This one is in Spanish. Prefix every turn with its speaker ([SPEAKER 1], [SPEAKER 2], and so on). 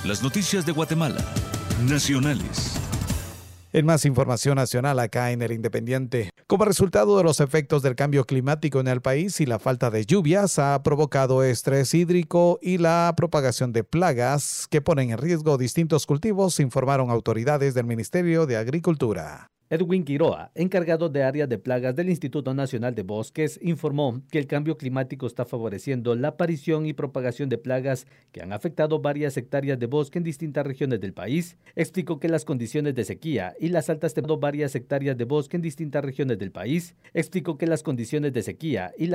[SPEAKER 1] Las noticias de Guatemala. Nacionales.
[SPEAKER 2] En más información nacional acá en El Independiente. Como resultado de los efectos del cambio climático en el país y la falta de lluvias, ha provocado estrés hídrico y la propagación de plagas que ponen en riesgo distintos cultivos, informaron autoridades del Ministerio de Agricultura.
[SPEAKER 3] Edwin Quiroa, encargado de área de plagas del Instituto Nacional de Bosques, informó que el cambio climático está favoreciendo la aparición y propagación de plagas que han afectado varias hectáreas de bosque en distintas regiones del país. Explicó que las condiciones de sequía y las altas temperaturas varias hectáreas de bosque en distintas regiones del país. Explicó que las condiciones de sequía y